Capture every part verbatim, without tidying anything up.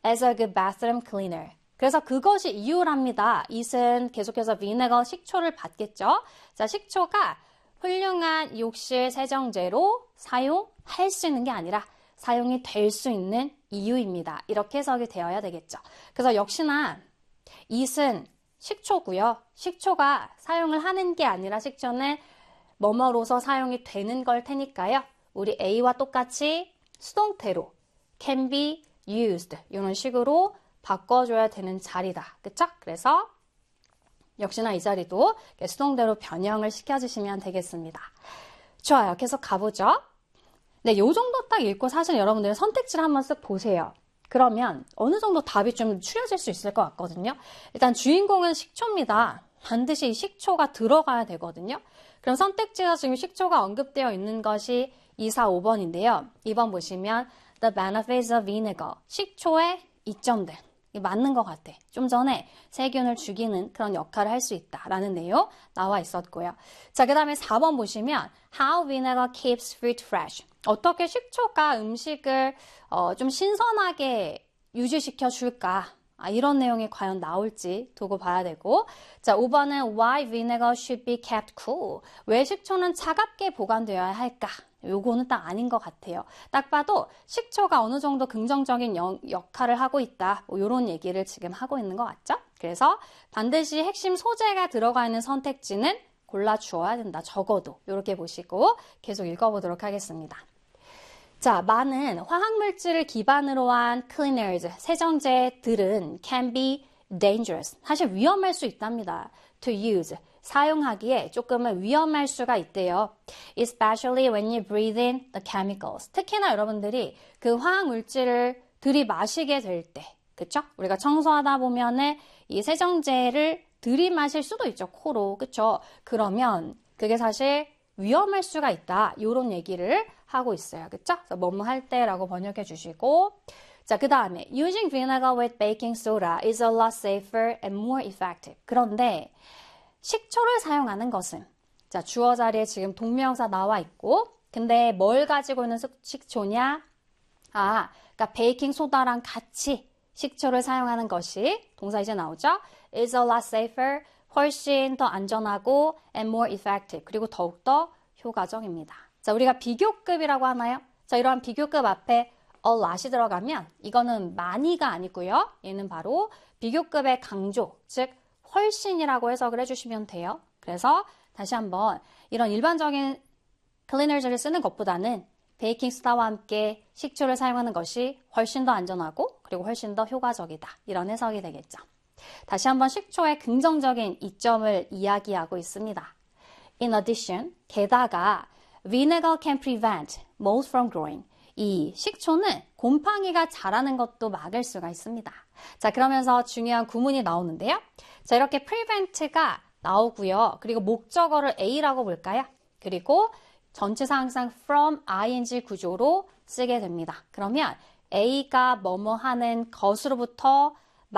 as a good bathroom cleaner. 그래서 그것이 이유랍니다. it은 계속해서 vinegar, 식초를 받겠죠. 자, 식초가 훌륭한 욕실 세정제로 사용할 수 있는 게 아니라 사용이 될 수 있는 이유입니다. 이렇게 해석이 되어야 되겠죠. 그래서 역시나 it은 식초고요. 식초가 사용을 하는 게 아니라 식초는 뭐뭐로서 사용이 되는 걸 테니까요. 우리 A와 똑같이 수동태로 can be used 이런 식으로 바꿔줘야 되는 자리다. 그쵸? 그래서 역시나 이 자리도 수동태로 변형을 시켜주시면 되겠습니다. 좋아요. 계속 가보죠. 네, 요 정도 딱 읽고 사실 여러분들 선택지를 한번 쓱 보세요. 그러면 어느 정도 답이 좀 추려질 수 있을 것 같거든요. 일단 주인공은 식초입니다. 반드시 이 식초가 들어가야 되거든요. 그럼 선택지에서 지금 식초가 언급되어 있는 것이 이, 사, 오 번인데요. 이 번 보시면 The benefits of vinegar. 식초의 이점들. 맞는 것 같아. 좀 전에 세균을 죽이는 그런 역할을 할 수 있다라는 내용 나와 있었고요. 자, 그 다음에 사 번 보시면 How vinegar keeps food fresh. 어떻게 식초가 음식을 어, 좀 신선하게 유지시켜 줄까? 아, 이런 내용이 과연 나올지 두고 봐야 되고. 자, 오 번은 Why vinegar should be kept cool. 왜 식초는 차갑게 보관되어야 할까? 요거는 딱 아닌 것 같아요. 딱 봐도 식초가 어느 정도 긍정적인 영, 역할을 하고 있다. 뭐 이런 얘기를 지금 하고 있는 것 같죠? 그래서 반드시 핵심 소재가 들어가 있는 선택지는 골라주어야 된다. 적어도 이렇게 보시고 계속 읽어보도록 하겠습니다. 자, 많은 화학물질을 기반으로 한 cleaners, 세정제들은 can be dangerous. 사실 위험할 수 있답니다. to use. 사용하기에 조금은 위험할 수가 있대요. Especially when you breathe in the chemicals. 특히나 여러분들이 그 화학 물질을 들이마시게 될 때, 그쵸? 우리가 청소하다 보면은 이 세정제를 들이마실 수도 있죠, 코로, 그쵸? 그러면 그게 사실 위험할 수가 있다. 이런 얘기를 하고 있어요, 그쵸? 그래서 뭐뭐 할 때라고 번역해 주시고. 자, 그 다음에 using vinegar with baking soda is a lot safer and more effective. 그런데 식초를 사용하는 것은, 자, 주어 자리에 지금 동명사 나와 있고, 근데 뭘 가지고 있는 식초냐? 아, 그러니까 베이킹 소다랑 같이 식초를 사용하는 것이 동사 이제 나오죠? is a lot safer, 훨씬 더 안전하고 and more effective, 그리고 더욱더 효과적입니다. 자, 우리가 비교급이라고 하나요? 자, 이러한 비교급 앞에 a lot이 들어가면 이거는 많이가 아니고요. 얘는 바로 비교급의 강조, 즉 훨씬이라고 해석을 해주시면 돼요. 그래서 다시 한번 이런 일반적인 클리너즈를 쓰는 것보다는 베이킹소다와 함께 식초를 사용하는 것이 훨씬 더 안전하고 그리고 훨씬 더 효과적이다. 이런 해석이 되겠죠. 다시 한번 식초의 긍정적인 이점을 이야기하고 있습니다. In addition, 게다가 vinegar can prevent mold from growing. 이 식초는 곰팡이가 자라는 것도 막을 수가 있습니다. 자, 그러면서 중요한 구문이 나오는데요. 자, 이렇게 prevent가 나오고요. 그리고 목적어를 A라고 볼까요? 그리고 전치사 항상 from ing 구조로 쓰게 됩니다. 그러면 A가 뭐뭐 하는 것으로부터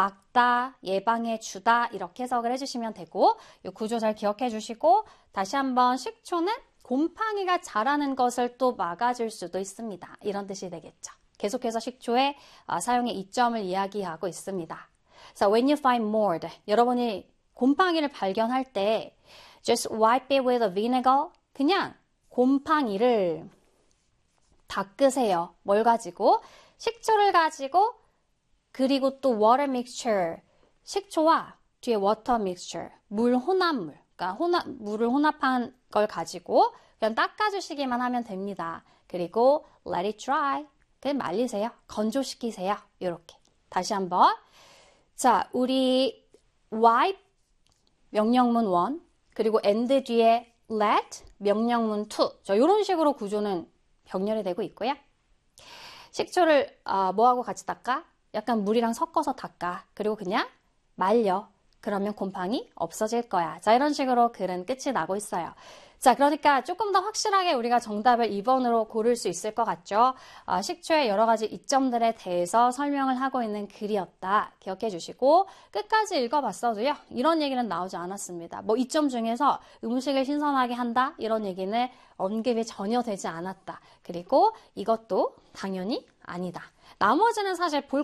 막다, 예방해 주다 이렇게 해석을 해주시면 되고 이 구조 잘 기억해 주시고 다시 한번 식초는 곰팡이가 자라는 것을 또 막아줄 수도 있습니다. 이런 뜻이 되겠죠. 계속해서 식초의 사용의 이점을 이야기하고 있습니다. So when you find mold, 여러분이 곰팡이를 발견할 때 just wipe it with a vinegar. 그냥 곰팡이를 닦으세요. 뭘 가지고? 식초를 가지고 그리고 또 water mixture. 식초와 뒤에 water mixture. 물 혼합물. 그러니까 혼합, 물을 혼합한 걸 가지고 그냥 닦아주시기만 하면 됩니다. 그리고 let it dry. 그냥 말리세요. 건조시키세요. 이렇게. 다시 한번. 자, 우리 wipe 명령문 일 그리고 and 뒤에 let 명령문 이. 자, 이런 식으로 구조는 병렬이 되고 있고요. 식초를 어, 뭐하고 같이 닦아? 약간 물이랑 섞어서 닦아. 그리고 그냥 말려. 그러면 곰팡이 없어질 거야. 자, 이런 식으로 글은 끝이 나고 있어요. 자, 그러니까 조금 더 확실하게 우리가 정답을 이 번으로 고를 수 있을 것 같죠? 어, 식초의 여러 가지 이점들에 대해서 설명을 하고 있는 글이었다. 기억해 주시고 끝까지 읽어봤어도요. 이런 얘기는 나오지 않았습니다. 뭐 이점 중에서 음식을 신선하게 한다? 이런 얘기는 언급이 전혀 되지 않았다. 그리고 이것도 당연히 아니다. 나머지는 사실 볼